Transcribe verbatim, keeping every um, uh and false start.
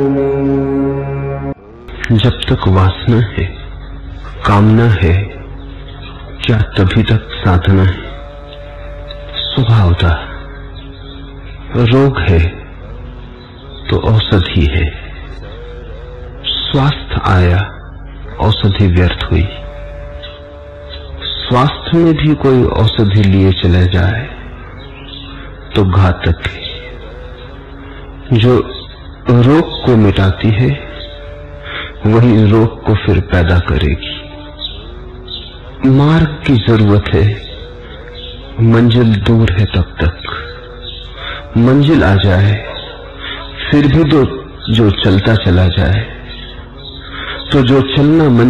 जब तक वासना है, कामना है, क्या तभी तक साधना है? स्वभावतः रोग है तो औषधि है। स्वास्थ्य आया, औषधि व्यर्थ हुई। स्वास्थ्य में भी कोई औषधि लिए चले जाए तो घातक है। जो रोग को मिटाती है वही रोग को फिर पैदा करेगी। मार्ग की जरूरत है, मंजिल दूर है तब तक। मंजिल आ जाए फिर भी तो जो चलता चला जाए, तो जो चलना